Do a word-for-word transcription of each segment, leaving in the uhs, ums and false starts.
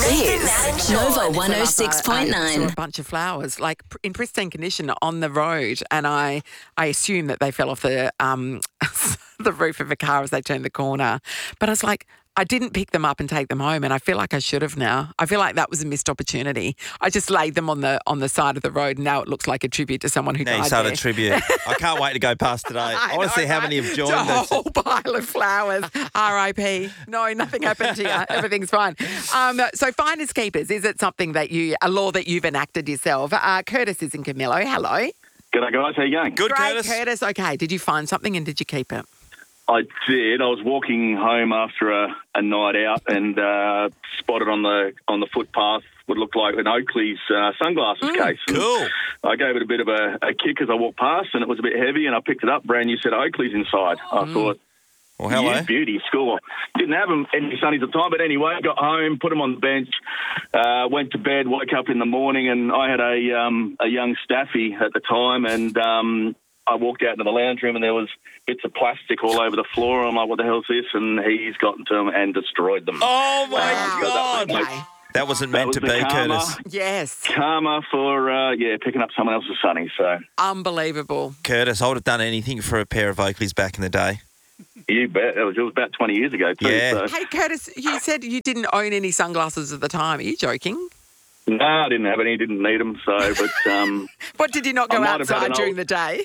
This Nova one oh six point I saw nine. a bunch of flowers, like pr- in pristine condition, on the road, and I I assume that they fell off the um the roof of a car as they turned the corner. But I was like, I didn't pick them up and take them home, and I feel like I should have now. I feel like that was a missed opportunity. I just laid them on the on the side of the road, and now it looks like a tribute to someone who Now you died start there. a tribute. I can't wait to go past today. I, want to know, see how right? many have joined It's a us. whole pile of flowers. R I P. No, nothing happened to you. Everything's fine. Um, so finders keepers, is it something that you, a law that you've enacted yourself? Uh, Curtis is in Camillo. Hello. G'day, guys. How you going? Good, Great, Curtis. Curtis. Okay. Did you find something and did you keep it? I did. I was walking home after a, a night out and uh, spotted on the on the footpath what looked like an Oakley's uh, sunglasses case. And Cool. I gave it a bit of a, a kick as I walked past, and it was a bit heavy, and I picked it up. Brand new set of Oakley's inside. I thought, Well, hello. you beauty, score. Didn't have them any sunnies at the time, but anyway, got home, put them on the bench, uh, went to bed, woke up in the morning, and I had a um, a young staffy at the time, and um, I walked out into the lounge room, and there was bits of plastic all over the floor. I'm like, what the hell's this? And he's gotten to them and destroyed them. Oh, my Wow. God. Okay. That wasn't That meant was to the be, karma. Curtis. Yes. Karma for, uh, yeah, picking up someone else's sunnies, so Unbelievable. Curtis, I would have done anything for a pair of Oakleys back in the day. you bet. It was, it was about twenty years ago, too. Yeah. So. Hey, Curtis, you said you didn't own any sunglasses at the time. Are you joking? No, I didn't have any, didn't need them, so, but... Um, What, did you not I go might have had outside an during old- the day?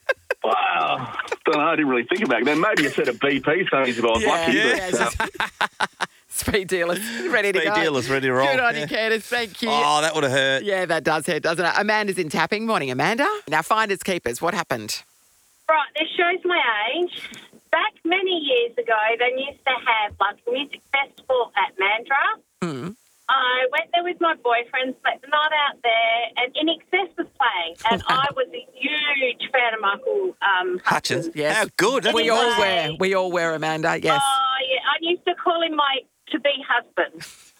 Wow. Don't know, I didn't really think about it. Then maybe a set of B P sunnies if I was lucky. yeah. But, uh, Speed dealers, ready to Speed go. dealers, ready to roll. Good on Yeah. you, Curtis. Thank you. Oh, that would have hurt. Yeah, that does hurt, doesn't it? Amanda's in Tapping. Morning, Amanda. Now, finders keepers, what happened? Right, this shows my age. Back many years ago, they used to have like a music festival at Mandurah. Mm. I went there with my boyfriend, spent the night out there, and In Excess was playing. And I was a huge fan of Michael um, Hutchins. Yes. How good. That's We all amazing. wear, we all wear Amanda, yes. Oh, yeah, I used to call him my to-be husband.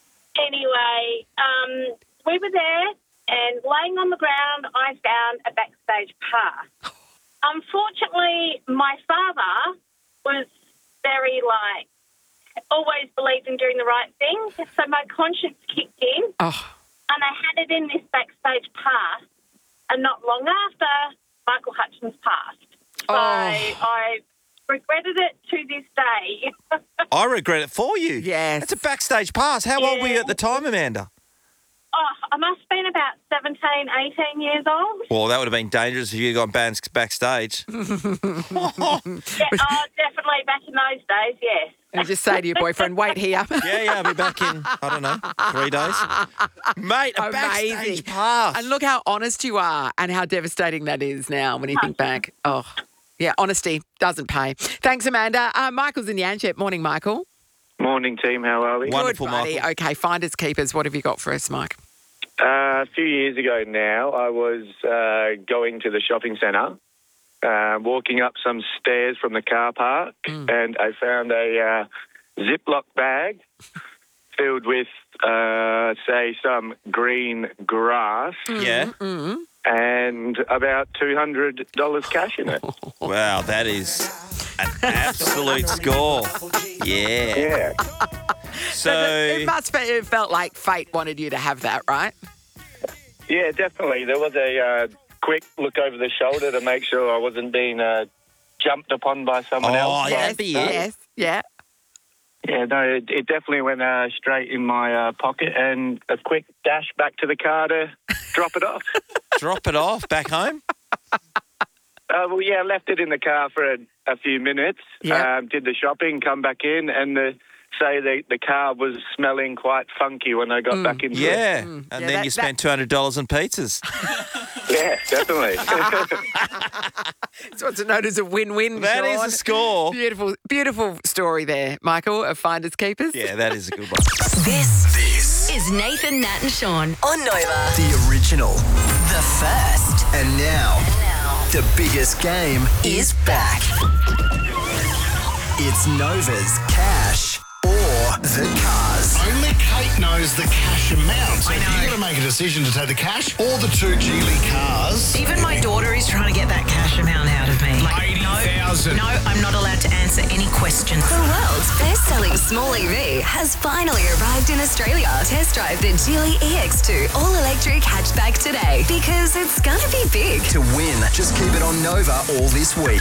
Anyway, um, we were there, and laying on the ground, I found a backstage pass. Unfortunately, my father was very, like, always believed in doing the right thing, so my conscience kicked in, Oh, and I had it in this backstage pass, and not long after, Michael Hutchins passed. So Oh. I regretted it to this day. I regret it for you. yes. It's a backstage pass. How old were you at the time, Amanda? Oh, I must have been about seventeen, eighteen years old. Well, that would have been dangerous if you had gone bands backstage. Yeah, oh, definitely back in those days, yes. And just say to your boyfriend, wait here. Yeah, yeah, I'll be back in, I don't know, three days. Mate, a Amazing. backstage pass. And look how honest you are and how devastating that is now when you think back. Oh, yeah, honesty doesn't pay. Thanks, Amanda. Uh, Michael's in Yanchep. Morning, Michael. Morning, team. How are we? Wonderful, Good, buddy. Michael. Okay, finders keepers. What have you got for us, Mike? Uh, a few years ago now, I was uh, going to the shopping centre, uh, walking up some stairs from the car park, and I found a uh, Ziploc bag filled with, uh, say, some green grass Yeah. Mm-hmm. and about two hundred dollars cash in it. Wow, that is an absolute score. Yeah. Yeah. So, It must be, it felt like fate wanted you to have that, right? Yeah, definitely. There was a uh, quick look over the shoulder to make sure I wasn't being uh, jumped upon by someone Oh, else. yeah. Yes, be it. yes, yeah. Yeah, no, it, it definitely went uh, straight in my uh, pocket, and a quick dash back to the car to drop it off. drop it off back home. Uh, well, yeah, left it in the car for a, a few minutes, Yeah. um, did the shopping, come back in, and the, say the, the car was smelling quite funky when I got back into it. Yeah. And Yeah, then that- you spent two hundred dollars on pizzas. Yeah, definitely. It's what's known as a win-win, That is Sean. a score. Beautiful, beautiful story there, Michael, of Finders Keepers. Yeah, that is a good one. This This is Nathan, Nat and Sean on Nova. the original. The first And now, the biggest game is back. It's Nova's Cash or the Cars. Only Kate knows knows the cash amount. So I if know. you've got to make a decision to take the cash or the two Geely cars. Even my daughter is trying to get that cash amount out of me. Like, eighty thousand. No, no, I'm not allowed to answer any questions. The world's best-selling small E V has finally arrived in Australia. Test drive the Geely E X two all-electric hatchback today because it's gonna be big. To win, just keep it on Nova all this week.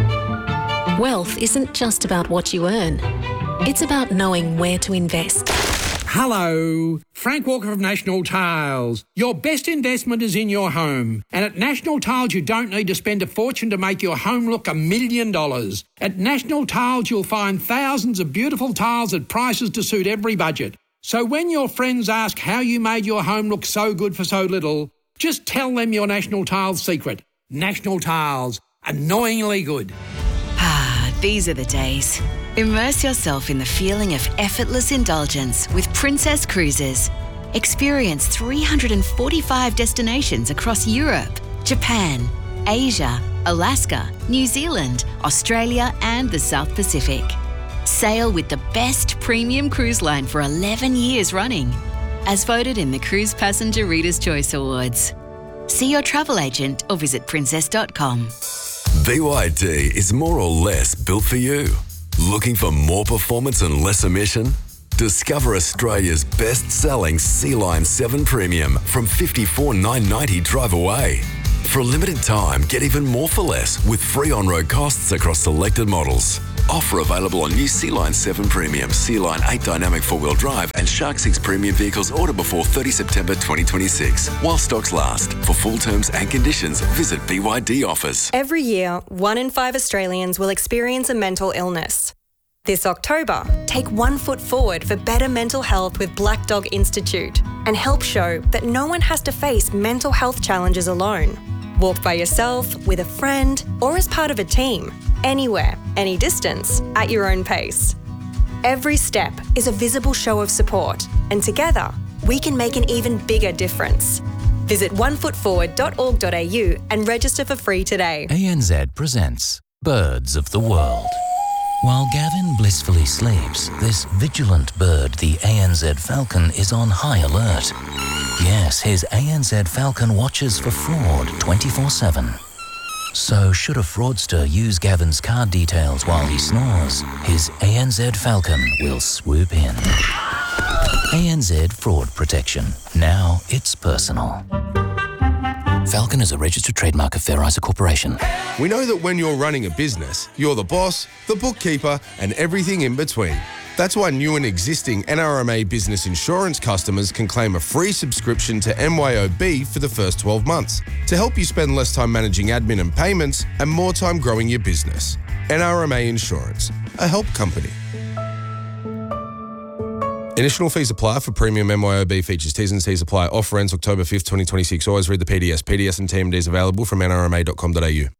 Wealth isn't just about what you earn. It's about knowing where to invest. Hello, Frank Walker of National Tiles. Your best investment is in your home. And at National Tiles, you don't need to spend a fortune to make your home look a million dollars. At National Tiles, you'll find thousands of beautiful tiles at prices to suit every budget. So when your friends ask how you made your home look so good for so little, just tell them your National Tiles secret. National Tiles, annoyingly good. Ah, these are the days. Immerse yourself in the feeling of effortless indulgence with Princess Cruises. Experience three hundred forty-five destinations across Europe, Japan, Asia, Alaska, New Zealand, Australia, and the South Pacific. Sail with the best premium cruise line for eleven years running, as voted in the Cruise Passenger Reader's Choice Awards. See your travel agent or visit princess dot com. B Y D is more or less built for you. Looking for more performance and less emission? Discover Australia's best-selling Sea-Line seven Premium from fifty-four thousand nine hundred ninety dollars drive away. For a limited time, get even more for less with free on-road costs across selected models. Offer available on new Sea-Line seven Premium, Sea-Line eight Dynamic four-wheel drive and Shark six Premium vehicles order before thirtieth September twenty twenty-six. While stocks last. For full terms and conditions, visit B Y D Offers. Every year, one in five Australians will experience a mental illness. This October, take one foot forward for better mental health with Black Dog Institute and help show that no one has to face mental health challenges alone. Walk by yourself, with a friend, or as part of a team. Anywhere, any distance, at your own pace. Every step is a visible show of support, and together, we can make an even bigger difference. Visit one foot forward dot org dot a u and register for free today. A N Z presents Birds of the World. While Gavin blissfully sleeps, this vigilant bird, the A N Z falcon, is on high alert. Yes, his A N Z falcon watches for fraud twenty-four seven. So should a fraudster use Gavin's card details while he snores, his A N Z falcon will swoop in. A N Z Fraud Protection. Now it's personal. Falcon is a registered trademark of Fair Isa Corporation. We know that when you're running a business, you're the boss, the bookkeeper, and everything in between. That's why new and existing N R M A business insurance customers can claim a free subscription to M Y O B for the first twelve months to help you spend less time managing admin and payments and more time growing your business. N R M A Insurance, a help company. Initial fees apply for premium M Y O B features. T's and C's apply. Offer ends October fifth, twenty twenty-six. Always read the P D S. P D S and T M Ds available from N R M A dot com dot a u.